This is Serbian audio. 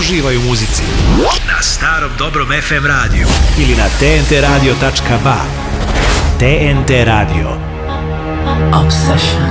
Uživaj u muzici na starom dobrom FM radiju ili na tntradio.ba. TNT Radio. Obsession.